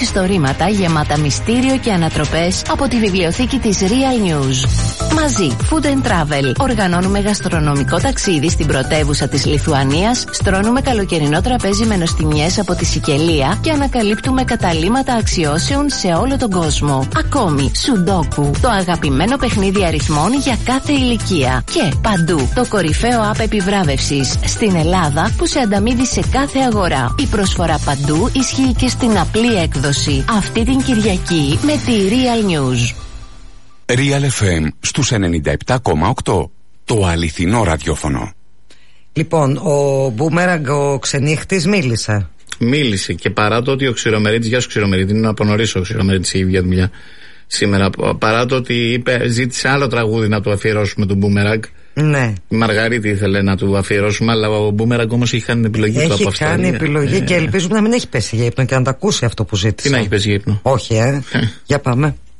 Ιστορήματα γεμάτα μυστήριο και ανατροπές από τη βιβλιοθήκη της Real News. Μαζί, Food and Travel, οργανώνουμε γαστρονομικό ταξίδι στην πρωτεύουσα της Λιθουανίας, στρώνουμε καλοκαιρινό τραπέζι με νοστιμιές από τη Σικελία και ανακαλύπτουμε καταλύματα αξιώσεων σε όλο τον κόσμο. Ακόμη, Σουντόκου, το αγαπημένο παιχνίδι αριθμών για κάθε ηλικία. Και παντού, το κορυφαίο app επιβράβευσης στην Ελλάδα που σε ανταμείβει σε κάθε αγορά. Η προσφορά παντού ισχύει και στην απλή έκδοση. Αυτή την Κυριακή με τη Real News. Real FM στους 97,8. Το αληθινό ραδιόφωνο. Λοιπόν, ο Μπούμεραγκ, ο ξενύχτης, μίλησε. Μίλησε και παρά το ότι ο Ξηρομερίτης, γεια σου Ξηρομερίτη, είναι από νωρίς ο Ξηρομερίτης η ίδια δουλειά σήμερα. Παρά το ότι ζήτησε άλλο τραγούδι να του αφιερώσουμε τον Μπούμεραγκ. Ναι. Η Μαργαρίτη ήθελε να του αφιερώσουμε, αλλά ο Μπούμεραγκ όμως είχε κάνει την επιλογή του από Αυστραλία. Έχει κάνει επιλογή και ελπίζουμε να μην έχει πέσει για ύπνο και να τα ακούσει αυτό που ζήτησε. Τι να έχει πέσει για ύπνο. Όχι, για πάμε.